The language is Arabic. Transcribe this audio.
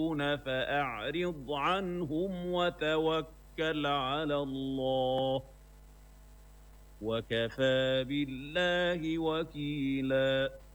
فأعرض عنهم وتوكل على الله وكفى بالله وكيلا.